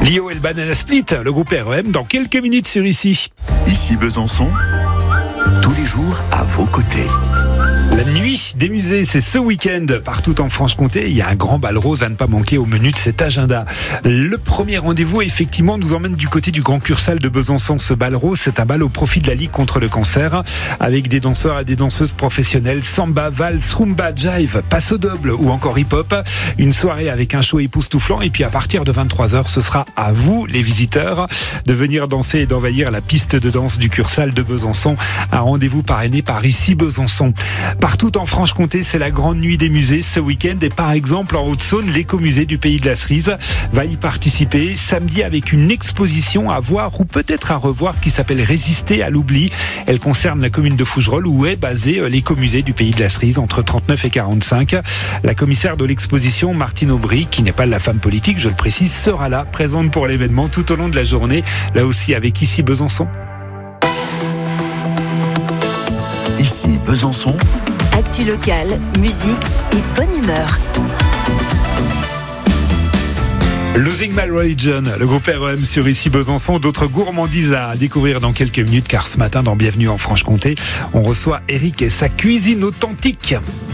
Lio et le Banana Split, le groupe REM, dans quelques minutes sur Ici. Ici Besançon, tous les jours à vos côtés. La nuit des musées, c'est ce week-end partout en Franche-Comté. Il y a un grand bal rose à ne pas manquer au menu de cet agenda. Le premier rendez-vous, effectivement, nous emmène du côté du Grand Cursal de Besançon. Ce bal rose, c'est un bal au profit de la Ligue contre le cancer, avec des danseurs et des danseuses professionnelles, samba, valse, rumba, jive, passo double ou encore hip-hop. Une soirée avec un show époustouflant. Et puis à partir de 23h, ce sera à vous, les visiteurs, de venir danser et d'envahir la piste de danse du Cursal de Besançon. Un rendez-vous parrainé par Ici Besançon. Partout en Franche-Comté, c'est la grande nuit des musées ce week-end. Et par exemple, en Haute-Saône, l'écomusée du Pays de la Cerise va y participer samedi avec une exposition à voir ou peut-être à revoir qui s'appelle Résister à l'oubli. Elle concerne la commune de Fougerolles où est basé l'écomusée du Pays de la Cerise entre 39 et 45. La commissaire de l'exposition, Martine Aubry, qui n'est pas de la femme politique, je le précise, sera là, présente pour l'événement tout au long de la journée. Là aussi avec Ici Besançon. Ici Besançon. Actu locale, musique et bonne humeur. Losing My Religion, le groupe REM sur Ici Besançon. D'autres gourmandises à découvrir dans quelques minutes, car ce matin dans Bienvenue en Franche-Comté, on reçoit Eric et sa cuisine authentique.